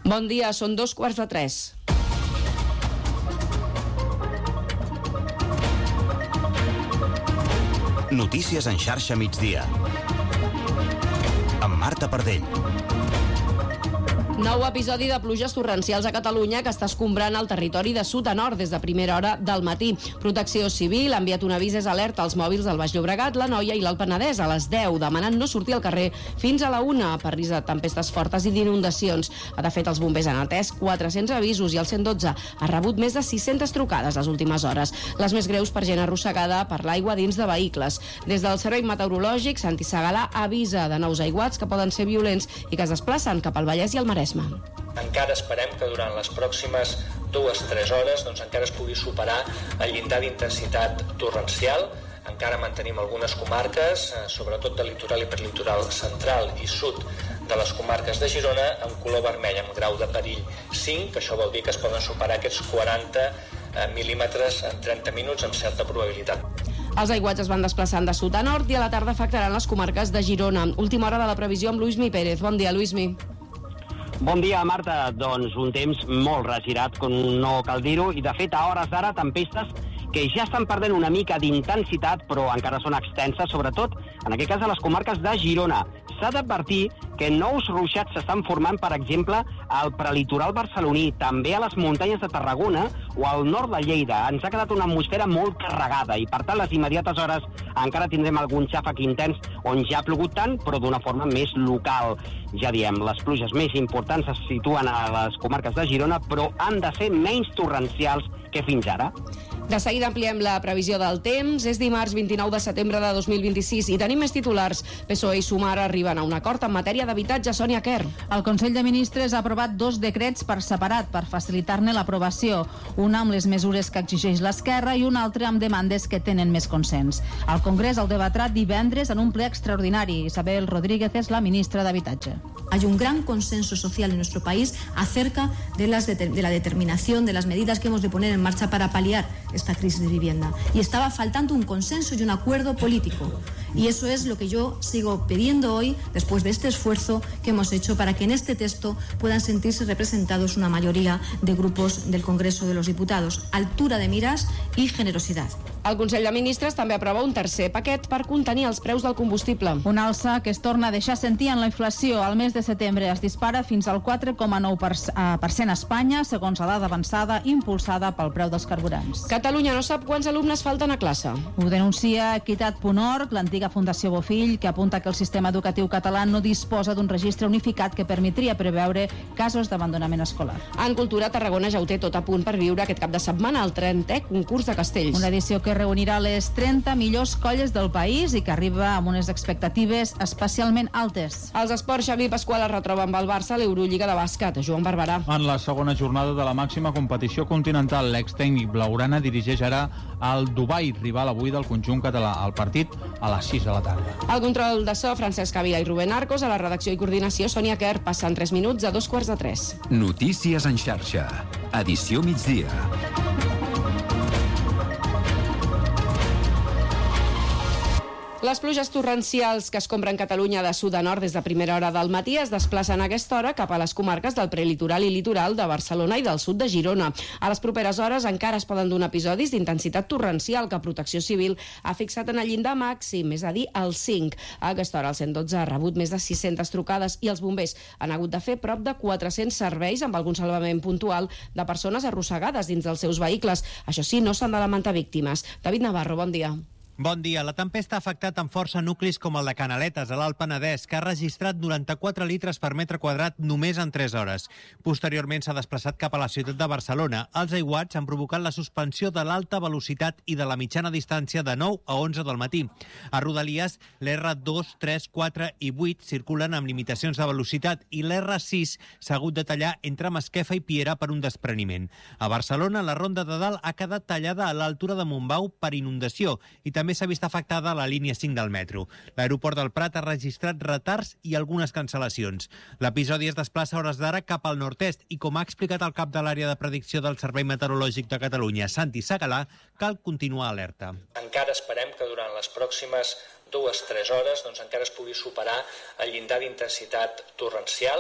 Bon dia, són 2:45. Notícies en xarxa migdia. Amb Marta Pardell. Nou episodi de pluges torrencials a Catalunya que està escombrant el territori de sud a nord des de primera hora del matí. Protecció Civil ha enviat un avís alerta als mòbils del Baix Llobregat, l'Anoia i l'Alt Penedès a les 10, demanant no sortir al carrer fins a la 1 per risc de tempestes fortes i d'inundacions. De fet, els bombers han atès 400 avisos i el 112 ha rebut més de 600 trucades les últimes hores, les més greus per gent arrossegada per l'aigua dins de vehicles. Des del Servei Meteorològic, Santi Segalà avisa de nous aiguats que poden ser violents i que es desplacen cap al Vallès i al Maresme. Encara esperem que durant les pròximes 2-3 hores encara es pugui superar el llindar d'intensitat torrencial. Encara mantenim algunes comarques, sobretot del litoral i perlitoral central i sud de les comarques de Girona, amb color vermell, amb grau de perill 5, que això vol dir que es poden superar aquests 40 mil·límetres en 30 minuts amb certa probabilitat. Els aiguats es van desplaçant de sud a nord i a la tarda afectaran les comarques de Girona. Última hora de la previsió amb Luismi Pérez. Bon dia, Luismi. Bon dia, Marta. Doncs un temps molt regirat, com no cal dir-ho, i de fet a hores d'ara tempestes que ja estan perdent una mica d'intensitat, però encara són extenses, sobretot en aquest cas a les comarques de Girona. S'ha d'advertir que nous ruixats s'estan formant, per exemple, al prelitoral barceloní, també a les muntanyes de Tarragona o al nord de Lleida. Ens ha quedat una atmosfera molt carregada i, per tant, les immediates hores encara tindrem algun xàfec intens on ja ha plogut tant, però d'una forma més local. Ja diem, les pluges més importants es situen a les comarques de Girona, però han de ser menys torrencials que fins ara. De seguida ampliem la previsió del temps. És dimarts 29 de setembre de 2026 i tenim més titulars. PSOE i Sumar arriben a un acord en matèria d'habitatge. Sònia Quer. El Consell de Ministres ha aprovat 2 decrets per separat per facilitar-ne l'aprovació. Un amb les mesures que exigeix l'esquerra i un altre amb demandes que tenen més consens. El Congrés el debatrà divendres en un ple extraordinari. Isabel Rodríguez és la ministra d'Habitatge. Hay un gran consenso social en nuestro país acerca de la determinación de las medidas que hemos de poner en marcha para paliar esta crisis de vivienda. Y estaba faltando un consenso y un acuerdo político. Y eso es lo que yo sigo pidiendo hoy, después de este esfuerzo que hemos hecho, para que en este texto puedan sentirse representados una mayoría de grupos del Congreso de los Diputados. Altura de miras y generosidad. El Consell de Ministres també aprova un tercer paquet per contenir els preus del combustible. Una alça que es torna a deixar sentir en la inflació. Al mes de setembre es dispara fins al 4,9% a Espanya, segons la dada avançada impulsada pel preu dels carburants. Catalunya no sap quants alumnes falten a classe. Ho denuncia Equitat.org, l'antiga Fundació Bofill, que apunta que el sistema educatiu català no disposa d'un registre unificat que permetria preveure casos d'abandonament escolar. En cultura, Tarragona ja ho té tot a punt per viure aquest cap de setmana el 30è concurs de castells. Una edició que reunirà les 30 millors colles del país i que arriba amb unes expectatives especialment altes. Els esports, Xavi Pasqual es retroba amb el Barça a l'Eurolliga de bàsquet. Joan Barberà. En la segona jornada de la màxima competició continental, l'extècnic blaugrana dirigeix ara al Dubai, rival avui del conjunt català. El partit a les 6 de la tarda. El control de so, Francesc Avila i Rubén Arcos. A la redacció i coordinació, Sònia Quer. Passen 3 minuts a 2:45. Notícies en xarxa. Edició migdia. Les pluges torrencials que escombren Catalunya de sud a nord des de primera hora del matí es desplacen a aquesta hora cap a les comarques del prelitoral i litoral de Barcelona i del sud de Girona. A les properes hores encara es poden donar episodis d'intensitat torrencial que Protecció Civil ha fixat en el llindar màxim, és a dir, el 5. A aquesta hora el 112 ha rebut més de 600 trucades i els bombers han hagut de fer prop de 400 serveis amb algun salvament puntual de persones arrossegades dins dels seus vehicles. Això sí, no s'han de lamentar víctimes. David Navarro, bon dia. Bon dia. La tempesta ha afectat amb força nuclis com el de Canaletes, a l'Alt Penedès, que ha registrat 94 litres per metre quadrat només en 3 hores. Posteriorment s'ha desplaçat cap a la ciutat de Barcelona. Els aiguats han provocat la suspensió de l'alta velocitat i de la mitjana distància de 9 a 11 del matí. A Rodalies, l'R2, 3, 4 i 8 circulen amb limitacions de velocitat i l'R6 s'ha hagut de tallar entre Masquefa i Piera per un despreniment. A Barcelona, la Ronda de Dalt ha quedat tallada a l'altura de Montbau per inundació i també s'ha vist afectada la línia 5 del metro. L'aeroport del Prat ha registrat retards i algunes cancel·lacions. L'episodi es desplaça a hores d'ara cap al nord-est i, com ha explicat el cap de l'àrea de predicció del Servei Meteorològic de Catalunya, Santi Segalà, cal continuar alerta. Encara esperem que durant les pròximes 2-3 hores encara es pugui superar el llindar d'intensitat torrencial.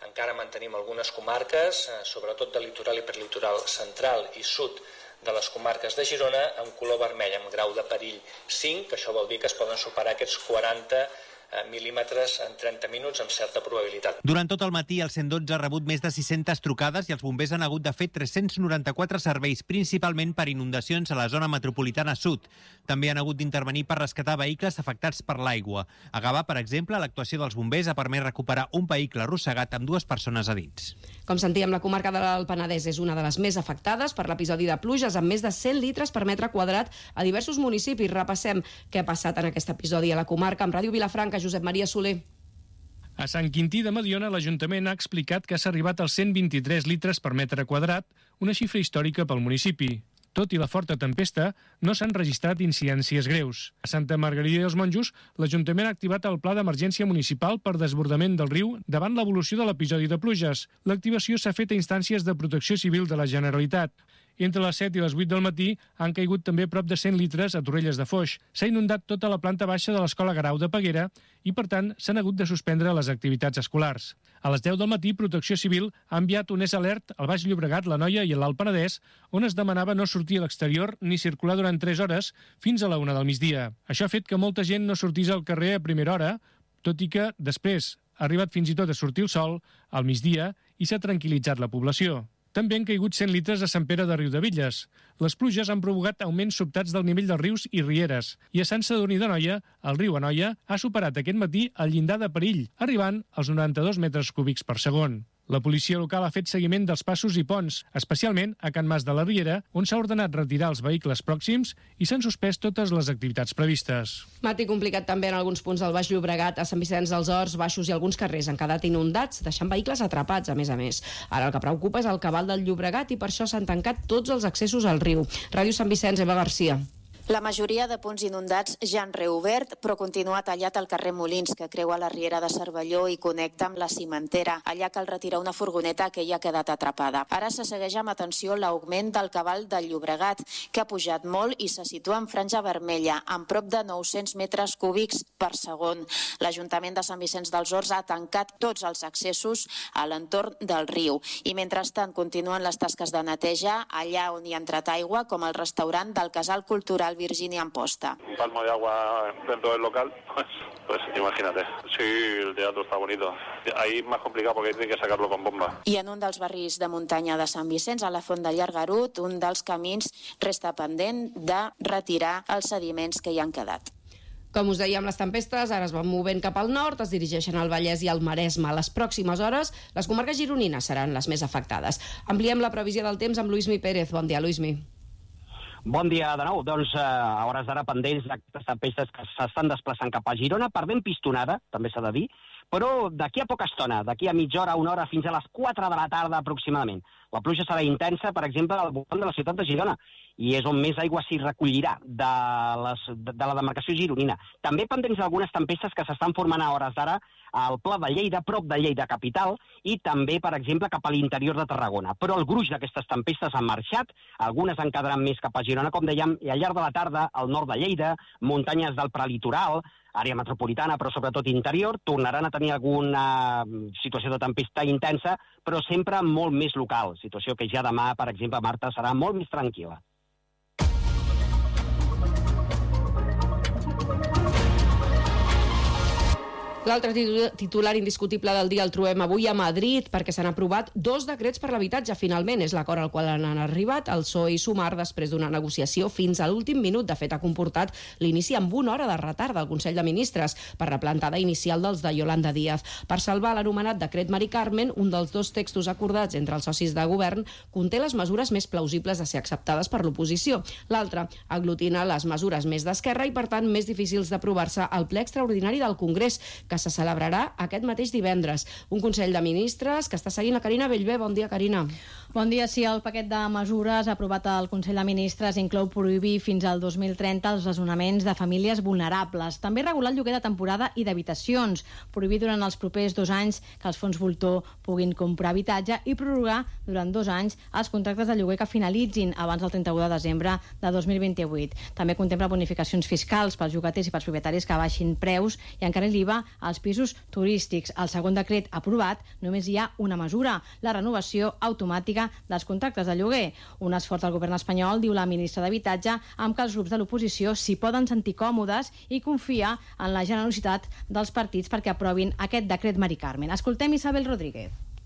encara mantenim algunes comarques, sobretot del litoral i prelitoral central i sud de les comarques de Girona, amb color vermell, amb grau de perill 5, que això vol dir que es poden superar aquests 40 mil·límetres en 30 minuts amb certa probabilitat. Durant tot el matí, el 112 ha rebut més de 600 trucades i els bombers han hagut de fer 394 serveis, principalment per inundacions a la zona metropolitana sud. També han hagut d'intervenir per rescatar vehicles afectats per l'aigua. A Gavà, per exemple, l'actuació dels bombers ha permès recuperar un vehicle arrossegat amb 2 persones a dins. Com sentíem, la comarca de l'Alt Penedès és una de les més afectades per l'episodi de pluges, amb més de 100 litres per metre quadrat a diversos municipis. Repassem què ha passat en aquest episodi a la comarca amb Ràdio Vilafranca. Josep Maria Soler. A Sant Quintí de Mediona, l'Ajuntament ha explicat que s'ha arribat als 123 litres per metre quadrat, una xifra històrica pel municipi. Tot i la forta tempesta, no s'han registrat incidències greus. A Santa Margarida dels Monjos, l'Ajuntament ha activat el Pla d'Emergència Municipal per desbordament del riu davant l'evolució de l'episodi de pluges. L'activació s'ha fet a instàncies de Protecció Civil de la Generalitat. Entre les 7 i les 8 del matí han caigut també prop de 100 litres a Torrelles de Foix. S'ha inundat tota la planta baixa de l'Escola Garau de Peguera i, per tant, s'han hagut de suspendre les activitats escolars. A les 10 del matí, Protecció Civil ha enviat un alert al Baix Llobregat, l'Anoia i l'Alt Penedès, on es demanava no sortir a l'exterior ni circular durant 3 hores fins a la 1 del migdia. Això ha fet que molta gent no sortís al carrer a primera hora, tot i que després ha arribat fins i tot a sortir el sol al migdia i s'ha tranquil·litzat la població. També han caigut 100 litres a Sant Pere de Riudebitlles. Les pluges han provocat augments sobtats del nivell dels rius i rieres. I a Sant Sadurní d'Anoia, el riu Anoia ha superat aquest matí el llindar de perill, arribant als 92 metres cúbics per segon. La policia local ha fet seguiment dels passos i ponts, especialment a Can Mas de la Riera, on s'ha ordenat retirar els vehicles pròxims i s'han suspès totes les activitats previstes. Matí complicat també en alguns punts del Baix Llobregat, a Sant Vicenç dels Horts, Baixos i alguns carrers han quedat inundats, deixant vehicles atrapats, a més. Ara el que preocupa és el cabal del Llobregat i per això s'han tancat tots els accessos al riu. Ràdio Sant Vicenç, Eva Garcia. La majoria de punts inundats ja han reobert, però continua tallat el carrer Molins, que creua la riera de Cervelló i connecta amb la Cimentera. Allà cal retirar una furgoneta que ja ha quedat atrapada. Ara se segueix amb atenció l'augment del cabal del Llobregat, que ha pujat molt i se situa en franja vermella, amb prop de 900 metres cúbics per segon. L'Ajuntament de Sant Vicenç dels Horts ha tancat tots els accessos a l'entorn del riu. I mentrestant continuen les tasques de neteja allà on hi ha entrat aigua, com el restaurant del Casal Cultural Virginia Amposta. Un palmo de agua dentro del local, pues imagínate. Sí, el teatro está bonito. Ahí es más complicado porque tiene que sacarlo con bomba. I en un dels barris de muntanya de Sant Vicenç, a la Font de Llargarut, un dels camins resta pendent de retirar els sediments que hi han quedat. Com us dèiem, les tempestes ara es van movent cap al nord, es dirigeixen al Vallès i al Maresme. A les pròximes hores, les comarques gironines seran les més afectades. Ampliem la previsió del temps amb Luismi Pérez. Bon dia, Luismi. Bon dia de nou. Doncs a hores d'ara pendents d'aquestes tempestes que s'estan desplaçant cap a Girona, perdent pistonada, també s'ha de dir, però d'aquí a poca estona, d'aquí a mitja hora, una hora, fins a les 4 de la tarda aproximadament. La pluja serà intensa, per exemple, al voltant de la ciutat de Girona, i és on més aigua s'hi recollirà de la demarcació gironina. També pendents d'algunes tempestes que s'estan formant a hores d'ara al Pla de Lleida, prop de Lleida capital, i també, per exemple, cap a l'interior de Tarragona. Però el gruix d'aquestes tempestes han marxat, algunes en quedaran més cap a Girona, com dèiem, i al llarg de la tarda, al nord de Lleida, muntanyes del prelitoral, àrea metropolitana, però sobretot interior, tornaran a tenir alguna situació de tempesta intensa, però sempre molt més local, situació que ja demà, per exemple, Marta, serà molt més tranquil·la. L'altre titular indiscutible del dia el trobem avui a Madrid perquè s'han aprovat 2 decrets per l'habitatge. Finalment és l'acord al qual han arribat el PSOE i Sumar després d'una negociació fins a l'últim minut. De fet, ha comportat l'inici amb 1 hora de retard del Consell de Ministres per la plantada inicial dels de Yolanda Díaz. Per salvar l'anomenat decret Mari Carmen, un dels 2 textos acordats entre els socis de govern conté les mesures més plausibles de ser acceptades per l'oposició. L'altre aglutina les mesures més d'esquerra i, per tant, més difícils d'aprovar-se al ple extraordinari del Congrés, que se celebrarà aquest mateix divendres. Un Consell de Ministres que està seguint la Carina Bellver. Bon dia, Carina. Bon dia. Sí, el paquet de mesures aprovat al Consell de Ministres inclou prohibir fins al 2030 els desnonaments de famílies vulnerables. També regular el lloguer de temporada i d'habitacions, prohibir durant els propers 2 anys que els fons voltor puguin comprar habitatge i prorrogar durant 2 anys els contractes de lloguer que finalitzin abans del 31 de desembre de 2028. També contempla bonificacions fiscals pels llogaters i pels propietaris que baixin preus i encara l'IVA als pisos turístics. Al segon decret aprovat només hi ha una mesura, la renovació automàtica dels contractes de lloguer. Un esforç del govern espanyol, diu la ministra d'Habitatge, amb que els grups de l'oposició s'hi poden sentir còmodes i confia en la generositat dels partits perquè aprovin aquest decret Mari Carmen. Escoltem Isabel Rodríguez.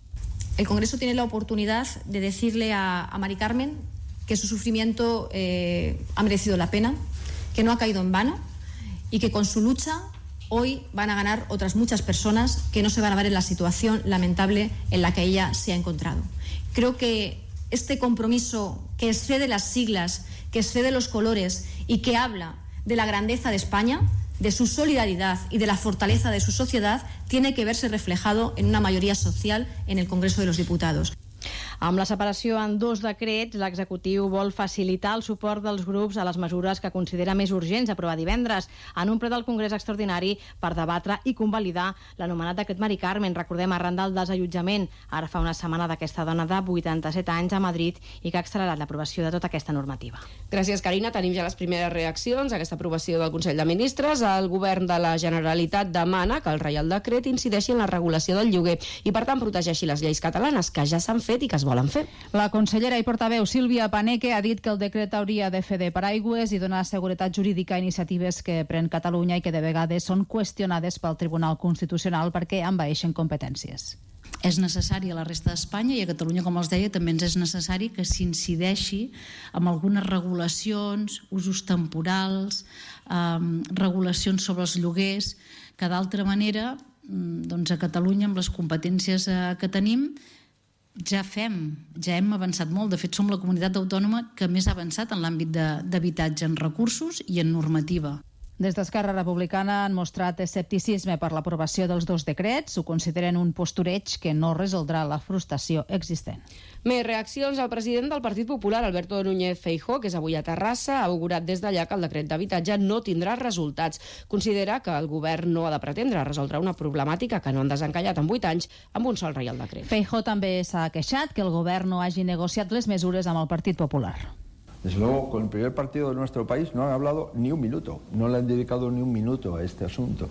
El Congreso tiene la oportunidad de decirle a Mari Carmen que su sufrimiento ha merecido la pena, que no ha caído en vano y que con su lucha hoy van a ganar otras muchas personas que no se van a ver en la situación lamentable en la que ella se ha encontrado. Creo que este compromiso que excede las siglas, que excede los colores y que habla de la grandeza de España, de su solidaridad y de la fortaleza de su sociedad, tiene que verse reflejado en una mayoría social en el Congreso de los Diputados. Amb la separació en 2 decrets, l'executiu vol facilitar el suport dels grups a les mesures que considera més urgents aprovar divendres en un ple del Congrés extraordinari per debatre i convalidar l'anomenat decret Mari Carmen. Recordem, arran del desallotjament ara fa una setmana d'aquesta dona de 87 anys a Madrid i que ha accelerat l'aprovació de tota aquesta normativa. Gràcies, Carina. Tenim ja les primeres reaccions a aquesta aprovació del Consell de Ministres. El govern de la Generalitat demana que el Reial Decret incideixi en la regulació del lloguer i, per tant, protegeixi les lleis catalanes que ja s'han fet i que es volen fer. La consellera i portaveu Sílvia Paneque ha dit que el decret hauria de fer de paraigües i donar seguretat jurídica a iniciatives que pren Catalunya i que de vegades són qüestionades pel Tribunal Constitucional perquè envaeixen competències. És necessari a la resta d'Espanya i a Catalunya, com els deia, també ens és necessari que s'incideixi amb algunes regulacions, usos temporals, regulacions sobre els lloguers, que d'altra manera, doncs a Catalunya, amb les competències que tenim, ja hem avançat molt. De fet, som la comunitat autònoma que més ha avançat en l'àmbit d'habitatge, en recursos i en normativa. Des d'Esquerra Republicana han mostrat escepticisme per l'aprovació dels 2 decrets. Ho consideren un postureig que no resoldrà la frustració existent. Més reaccions. El president del Partit Popular, Alberto Núñez Feijóo, que és avui a Terrassa, ha augurat des d'allà que el decret d'habitatge no tindrà resultats. Considera que el govern no ha de pretendre resoldre una problemàtica que no han desencallat en 8 anys amb un sol Reial Decret. Feijóo també s'ha queixat que el govern no hagi negociat les mesures amb el Partit Popular. Desde luego, con el primer partido de nuestro país no han hablado ni un minuto, no le han dedicado ni un minuto a este asunto.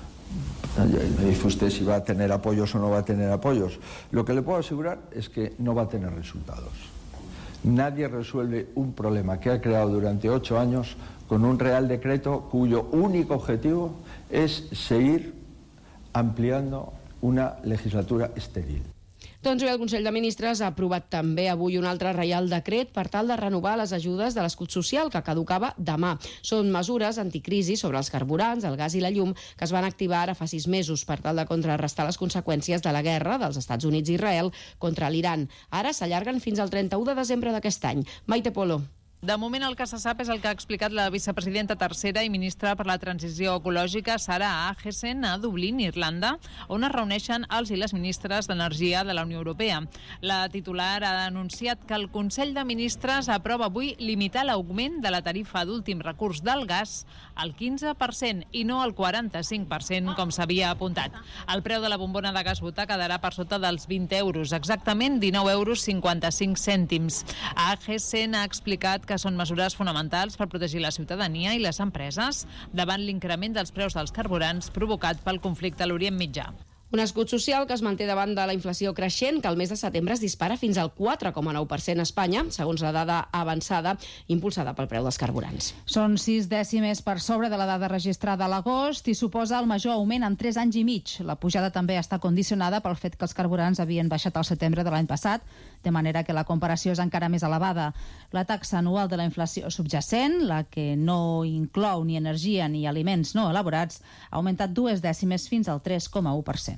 Me dice usted si va a tener apoyos o no va a tener apoyos. Lo que le puedo asegurar es que no va a tener resultados. Nadie resuelve un problema que ha creado durante 8 años con un Real Decreto cuyo único objetivo es seguir ampliando una legislatura estéril. Doncs bé, el Consell de Ministres ha aprovat també avui un altre Reial Decret per tal de renovar les ajudes de l'escut social que caducava demà. Són mesures anticrisi sobre els carburants, el gas i la llum que es van activar ara fa 6 mesos per tal de contrarrestar les conseqüències de la guerra dels Estats Units i Israel contra l'Iran. Ara s'allarguen fins al 31 de desembre d'aquest any. Maite Polo. De moment el que se sap és el que ha explicat la vicepresidenta tercera i ministra per la transició ecològica, Sara Agesen, a Dublín, Irlanda, on es reuneixen els i les ministres d'Energia de la Unió Europea. La titular ha anunciat que el Consell de Ministres aprova avui limitar l'augment de la tarifa d'últim recurs del gas al 15% i no al 45%, com s'havia apuntat. El preu de la bombona de gas butà quedarà per sota dels 20 euros, exactament 19,55 €. Agesen ha explicat que són mesures fonamentals per protegir la ciutadania i les empreses davant l'increment dels preus dels carburants provocat pel conflicte a l'Orient Mitjà. Un escut social que es manté davant de la inflació creixent, que al mes de setembre es dispara fins al 4,9% a Espanya, segons la dada avançada impulsada pel preu dels carburants. Són 6 dècimes per sobre de la dada registrada a l'agost i suposa el major augment en 3 anys i mig. La pujada també està condicionada pel fet que els carburants havien baixat al setembre de l'any passat, de manera que la comparació és encara més elevada. La taxa anual de la inflació subjacent, la que no inclou ni energia ni aliments no elaborats, ha augmentat 2 dècimes fins al 3,1%.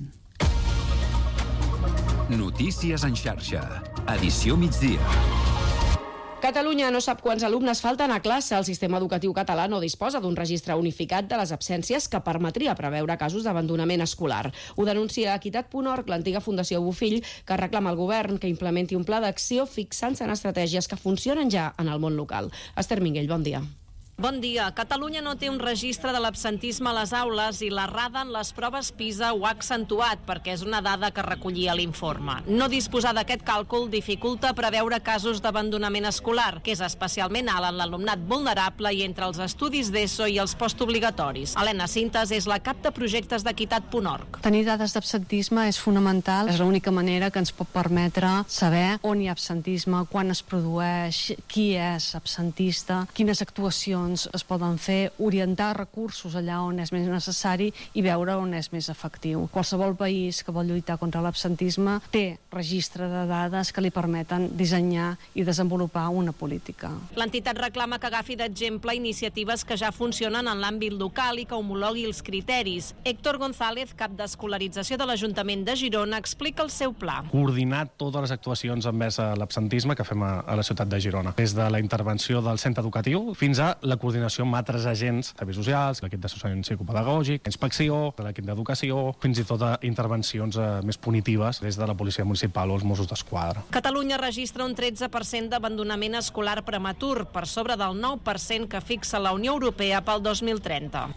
Notícies en xarxa. Edició migdia. Catalunya no sap quants alumnes falten a classe. El sistema educatiu català no disposa d'un registre unificat de les absències que permetria preveure casos d'abandonament escolar. Ho denuncia Equitat.org, l'antiga Fundació Bofill, que reclama al govern que implementi un pla d'acció fixant-se en estratègies que funcionen ja en el món local. Esther Minguell, bon dia. Bon dia. Catalunya no té un registre de l'absentisme a les aules i l'errada en les proves PISA ho ha accentuat perquè és una dada que recollia l'informe. No disposar d'aquest càlcul dificulta preveure casos d'abandonament escolar, que és especialment alt en l'alumnat vulnerable i entre els estudis d'ESO i els postobligatoris. Helena Cintas és la cap de projectes d'Equitat.org. Tenir dades d'absentisme és fonamental. És l'única manera que ens pot permetre saber on hi ha absentisme, quan es produeix, qui és absentista, quines actuacions es poden fer, orientar recursos allà on és més necessari i veure on és més efectiu. Qualsevol país que vol lluitar contra l'absentisme té registre de dades que li permeten dissenyar i desenvolupar una política. L'entitat reclama que agafi d'exemple iniciatives que ja funcionen en l'àmbit local i que homologui els criteris. Héctor González, cap d'escolarització de l'Ajuntament de Girona, explica el seu pla. Coordinar totes les actuacions envers l'absentisme que fem a la ciutat de Girona. Des de la intervenció del centre educatiu fins a la coordinació amb altres agents, serveis socials, l'equip d'assessorament psicopedagògic, inspecció, l'equip d'educació, fins i tot a intervencions més punitives des de la policia municipal o els Mossos d'Esquadra. Catalunya registra un 13% d'abandonament escolar prematur, per sobre del 9% que fixa la Unió Europea pel 2030.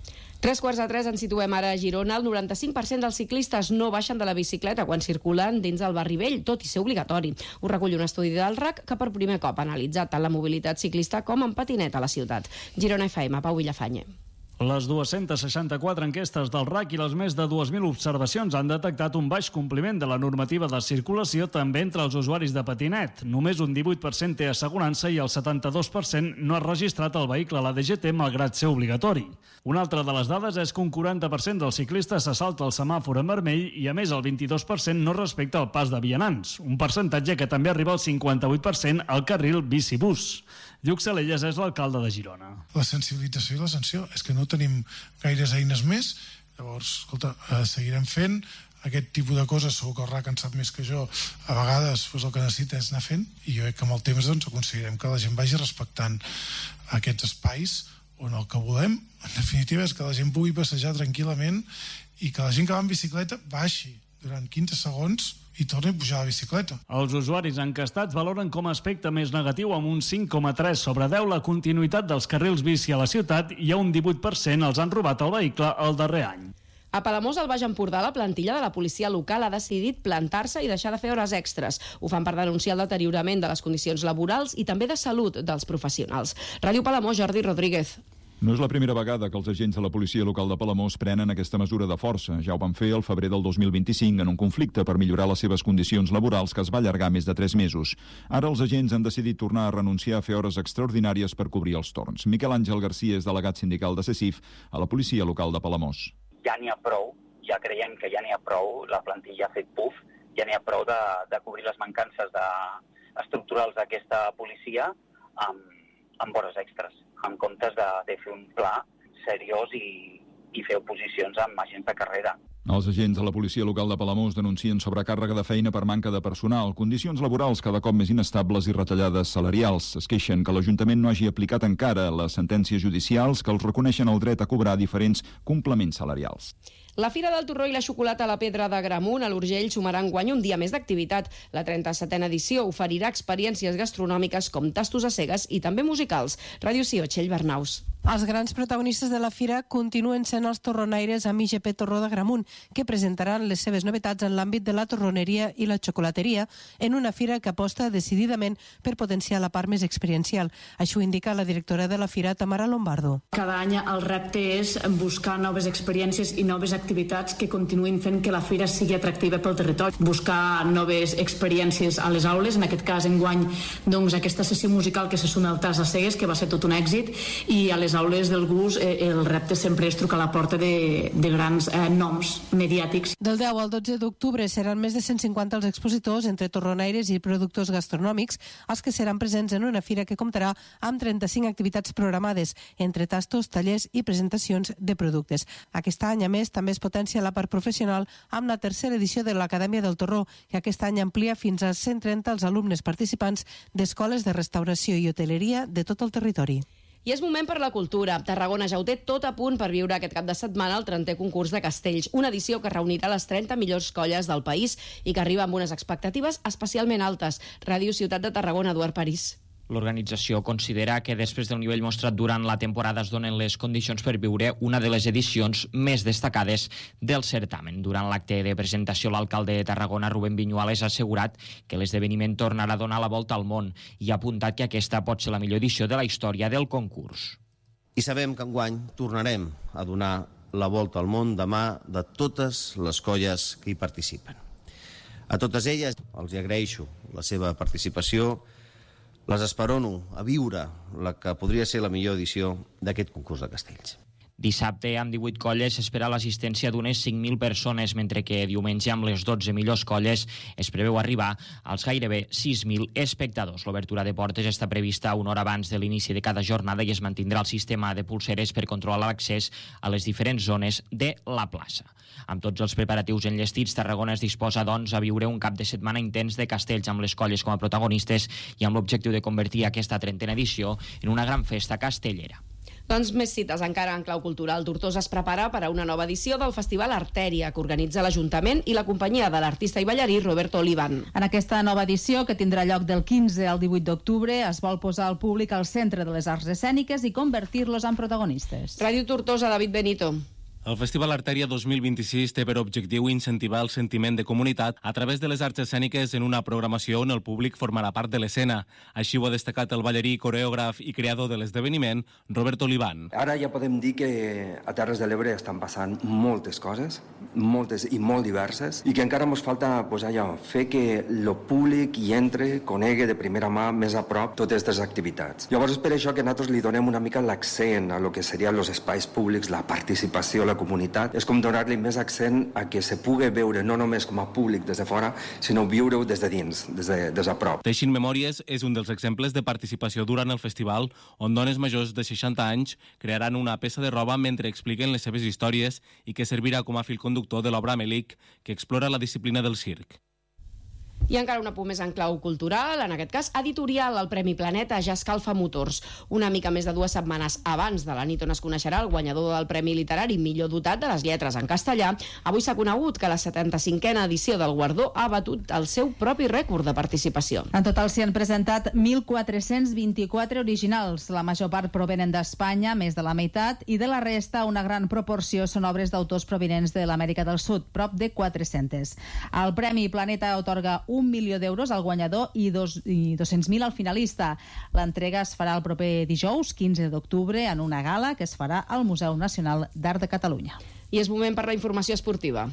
3:45 ens situem ara a Girona. El 95% dels ciclistes no baixen de la bicicleta quan circulen dins el barri vell, tot i ser obligatori. Ho recull un estudi del RAC que per primer cop ha analitzat tant la mobilitat ciclista com en patinet a la ciutat. Girona FM, Pau Villafañe. Les 264 enquestes del RAC i les més de 2.000 observacions han detectat un baix compliment de la normativa de circulació també entre els usuaris de patinet. Només un 18% té assegurança i el 72% no ha registrat el vehicle a la DGT malgrat ser obligatori. Una altra de les dades és que un 40% dels ciclistes se salta el semàfor en vermell i a més el 22% no respecta el pas de vianants, un percentatge que també arriba al 58% al carril bici-bus. Lluc Salelles és l'alcalde de Girona. La sensibilització i la sanció és que no tenim gaires eines més, llavors, escolta, seguirem fent aquest tipus de coses. Segur que el RAC en sap més que jo. A vegades el que necessita és anar fent i jo crec que amb el temps aconseguirem que la gent vagi respectant aquests espais on el que volem, en definitiva, és que la gent pugui passejar tranquil·lament i que la gent que va en bicicleta baixi durant 15 segons i torni a pujar a la bicicleta. Els usuaris encastats valoren com a aspecte més negatiu amb un 5,3 sobre 10 la continuïtat dels carrils bici a la ciutat i a un 18% els han robat el vehicle el darrer any. A Palamós, al Baix Empordà, la plantilla de la policia local ha decidit plantar-se i deixar de fer hores extres. Ho fan per denunciar el deteriorament de les condicions laborals i també de salut dels professionals. Ràdio Palamós, Jordi Rodríguez. No és la primera vegada que els agents de la policia local de Palamós prenen aquesta mesura de força. Ja ho van fer al febrer del 2025 en un conflicte per millorar les seves condicions laborals que es va allargar més de 3 mesos. Ara els agents han decidit tornar a renunciar a fer hores extraordinàries per cobrir els torns. Miquel Àngel Garcia és delegat sindical de CECIF a la policia local de Palamós. Ja n'hi ha prou, ja creiem que ja n'hi ha prou, la plantilla ha fet puf, ja n'hi ha prou de cobrir les mancances estructurals d'aquesta policia amb hores extres, en comptes de fer un pla seriós i fer oposicions amb agents de carrera. Els agents de la policia local de Palamós denuncien sobrecàrrega de feina per manca de personal, condicions laborals cada cop més inestables i retallades salarials. Es queixen que l'Ajuntament no hagi aplicat encara les sentències judicials que els reconeixen el dret a cobrar diferents complements salarials. La Fira del Torró i la Xocolata a la Pedra d'Agramunt a l'Urgell sumarà enguany un dia més d'activitat. La 37a edició oferirà experiències gastronòmiques com tastos a cegues i també musicals. Ràdio Sió, Txell Bernaus. Els grans protagonistes de la fira continuen sent els torronaires amb IGP Torró d'Agramunt, que presentaran les seves novetats en l'àmbit de la torroneria i la xocolateria en una fira que aposta decididament per potenciar la part més experiencial. Això ho indica la directora de la fira, Tamara Lombardo. Cada any el repte és buscar noves experiències i noves activitats que continuïn fent que la fira sigui atractiva pel territori. Buscar noves experiències a les aules, en aquest cas enguany aquesta sessió musical que se suma al Tas a Cegues, que va ser tot un èxit, i a les aules del GUS el repte sempre és trucar a la porta de grans noms mediàtics. Del 10 al 12 d'octubre seran més de 150 els expositors entre torronaires i productors gastronòmics els que seran presents en una fira que comptarà amb 35 activitats programades, entre tastos, tallers i presentacions de productes. Aquest any, a més, també es potencia la part professional amb la tercera edició de l'Acadèmia del Torró, que aquest any amplia fins a 130 els alumnes participants d'escoles de restauració i hoteleria de tot el territori. I és moment per la cultura. Tarragona ja ho té tot a punt per viure aquest cap de setmana el 30è concurs de castells, una edició que reunirà les 30 millors colles del país i que arriba amb unes expectatives especialment altes. Ràdio Ciutat de Tarragona, Eduard París. L'organització considera que després del nivell mostrat durant la temporada es donen les condicions per viure una de les edicions més destacades del certamen. Durant l'acte de presentació, l'alcalde de Tarragona, Rubén Viñuales, ha assegurat que l'esdeveniment tornarà a donar la volta al món i ha apuntat que aquesta pot ser la millor edició de la història del concurs. I sabem que enguany tornarem a donar la volta al món de mà de totes les colles que hi participen. A totes elles els agraeixo la seva participació. Les esperono a viure la que podria ser la millor edició d'aquest concurs de castells. Dissabte, amb 18 colles, s'espera l'assistència d'unes 5.000 persones, mentre que diumenge, amb les 12 millors colles, es preveu arribar als gairebé 6.000 espectadors. L'obertura de portes està prevista una hora abans de l'inici de cada jornada i es mantindrà el sistema de pulseres per controlar l'accés a les diferents zones de la plaça. Amb tots els preparatius enllestits, Tarragona es disposa, doncs, a viure un cap de setmana intens de castells amb les colles com a protagonistes i amb l'objectiu de convertir aquesta 30a edició en una gran festa castellera. Doncs més cites encara en clau cultural. Tortosa es prepara per a una nova edició del Festival Artèria, que organitza l'Ajuntament i la companyia de l'artista i ballarí Roberto Olivan. En aquesta nova edició, que tindrà lloc del 15 al 18 d'octubre, es vol posar el públic al centre de les arts escèniques i convertir-los en protagonistes. Ràdio Tortosa, David Benito. El Festival Artèria 2026 té per objectiu incentivar el sentiment de comunitat a través de les arts escèniques en una programació on el públic formarà part de l'escena. Així ho ha destacat el ballarí, coreògraf i creador de l'esdeveniment, Roberto Olivan. Ara ja podem dir que a Terres de l'Ebre estan passant moltes coses, moltes i molt diverses, i que encara ens falta fer que el públic hi entre, conegui de primera mà, més a prop, totes aquestes activitats. Llavors és per això que nosaltres li donem una mica l'accent a lo que serien els espais públics, la participació, la comunitat. És com donar-li més accent a que se pugui veure no només com a públic des de fora, sinó viure-ho des de dins, des de prop. Teixint Memòries és un dels exemples de participació durant el festival, on dones majors de 60 anys crearan una peça de roba mentre expliquen les seves històries i que servirà com a fil conductor de l'obra Melic, que explora la disciplina del circ. I encara un apunt més en clau cultural, en aquest cas editorial. El Premi Planeta ja escalfa motors. Una mica més de 2 setmanes abans de la nit on es coneixerà el guanyador del Premi Literari millor dotat de les lletres en castellà, avui s'ha conegut que la 75a edició del guardó ha batut el seu propi rècord de participació. En total s'hi han presentat 1.424 originals. La major part provenen d'Espanya, més de la meitat, i de la resta una gran proporció són obres d'autors provinents de l'Amèrica del Sud, prop de 400. El Premi Planeta atorga 1 milió d'euros al guanyador i 200.000 al finalista. L'entrega es farà el proper dijous, 15 d'octubre, en una gala que es farà al Museu Nacional d'Art de Catalunya. I és moment per la informació esportiva,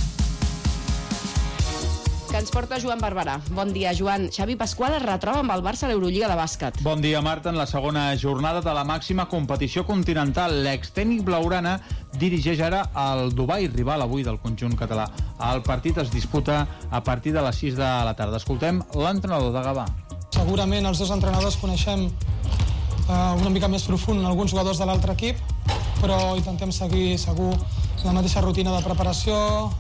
que ens porta Joan Barberà. Bon dia, Joan. Xavi Pasqual es retroba amb el Barça a l'Eurolliga de bàsquet. Bon dia, Marta. En la segona jornada de la màxima competició continental, l'extècnic blaugrana dirigeix ara el Dubai, rival avui del conjunt català. El partit es disputa a partir de les 6 de la tarda. Escoltem l'entrenador de Gavà. Segurament els dos entrenadors coneixem una mica més profund alguns jugadors de l'altre equip, però intentem seguir segur la mateixa rutina de preparació,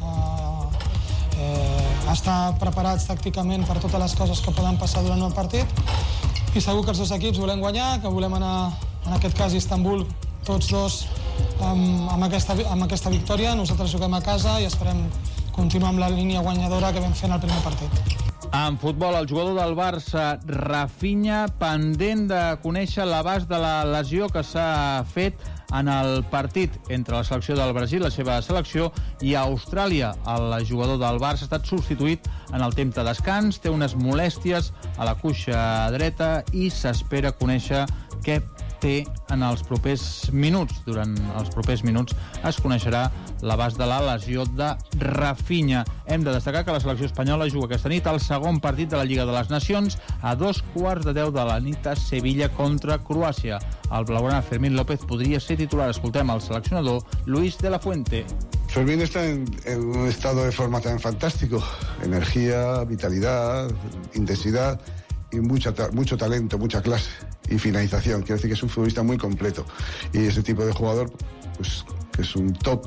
estar preparats tàcticament per totes les coses que poden passar durant el partit, i segur que els dos equips volem guanyar, que volem anar, en aquest cas, a Istanbul, tots dos amb aquesta victòria. Nosaltres juguem a casa i esperem continuar amb la línia guanyadora que vam fer en el primer partit. En futbol, el jugador del Barça, Rafinha, pendent de conèixer l'abast de la lesió que s'ha fet en el partit entre la selecció del Brasil, la seva selecció, i Austràlia. El jugador del Barça ha estat substituït en el temps de descans, té unes molèsties a la cuixa dreta i s'espera conèixer què té en els propers minuts. Durant els propers minuts es coneixerà l'abast de la lesió de Rafinha. Hem de destacar que la selecció espanyola juga aquesta nit el segon partit de la Lliga de les Nacions a 2:15 de la nit a Sevilla contra Croàcia. El blaugrana Fermín López podria ser titular. Escoltem el seleccionador Luis de la Fuente. Fermín está en un estado de forma tan fantástico. Energía, vitalidad, intensidad y mucho talento, mucha clase y finalización. Quiero decir que es un futbolista muy completo. Y ese tipo de jugador, pues que es un top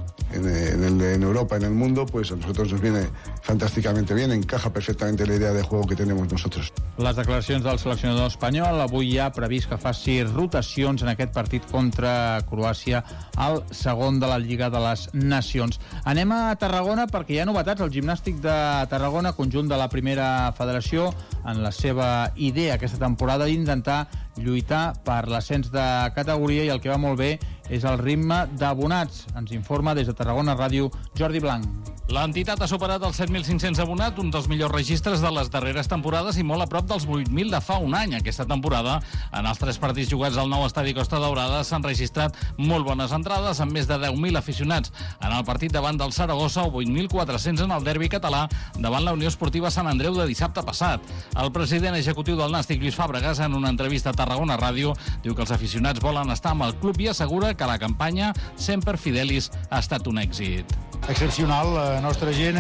en Europa, en el mundo, pues a nosotros nos viene fantàsticamente bien, encaja perfectamente la idea de juego que tenemos nosotros. Les declaracions del seleccionador espanyol. Avui hi ha previst que faci rotacions en aquest partit contra Croàcia, el segon de la Lliga de les Nacions. Anem a Tarragona perquè hi ha novetats. El gimnàstic de Tarragona, conjunt de la primera federació, en la seva idea aquesta temporada d'intentar lluitar per l'ascens de categoria, i el que va molt bé és el ritme d'abonats. Ens informa des de Tarragona Ràdio Jordi Blanc. L'entitat ha superat els 7.500 abonats, un dels millors registres de les darreres temporades i molt a prop dels 8.000 de fa un any. Aquesta temporada, en els 3 partits jugats al nou estadi Costa Daurada, s'han registrat molt bones entrades, amb més de 10.000 aficionats en el partit davant del Saragossa o 8.400 en el derbi català davant la Unió Esportiva Sant Andreu de dissabte passat. El president executiu del Nàstic, Lluís Fàbregas, en una entrevista a Tarragona Ràdio, diu que els aficionats volen estar amb el club i assegura que la campanya Semper Fidelis ha estat un èxit. Excepcional, la nostra gent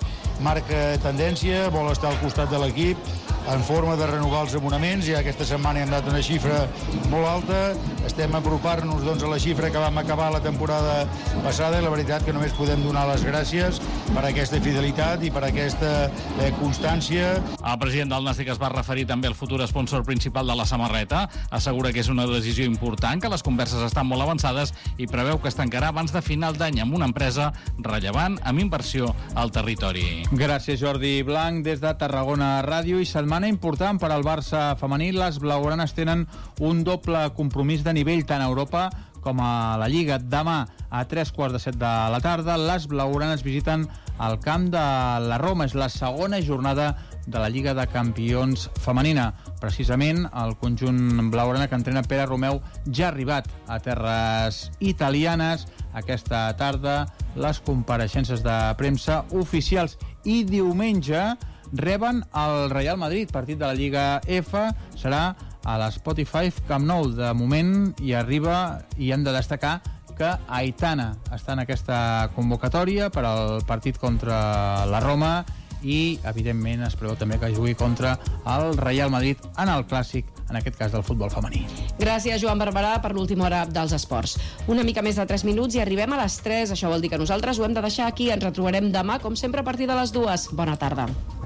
marca tendència, vol estar al costat de l'equip en forma de renovar els abonaments. Ja aquesta setmana hem dat una xifra molt alta, estem apropant-nos a la xifra que vam acabar la temporada passada, i la veritat que només podem donar les gràcies per aquesta fidelitat i per aquesta constància. El president del Nàstic es va referir també al futur sponsor principal de la samarreta, assegura que és una decisió important, que les converses estan molt avançades i preveu que es tancarà abans de final d'any amb una empresa rellevant amb inversió al territori. Gràcies, Jordi Blanc, des de Tarragona Ràdio. I setmana important per al Barça femení. Les blaugranes tenen un doble compromís de nivell tant a Europa com a la Lliga. Demà a 7:15 de la tarda les blaugranes visiten el camp de la Roma. És la segona jornada de la Lliga de Campions femenina. Precisament el conjunt blaugrana que entrena Pere Romeu ja ha arribat a terres italianes. Aquesta tarda les compareixences de premsa oficials, i diumenge reben el Real Madrid, partit de la Lliga F. Serà a l'Spotify Camp Nou. De moment hi arriba, i hem de destacar que Aitana està en aquesta convocatòria per al partit contra la Roma, i evidentment es preveu també que jugui contra el Real Madrid en el clàssic, en aquest cas del futbol femení. Gràcies, Joan Barberà, per l'última hora dels esports. Una mica més de 3 minuts i arribem a les 3. Això vol dir que nosaltres ho hem de deixar aquí. Ens retrobarem demà, com sempre, a partir de les 2. Bona tarda.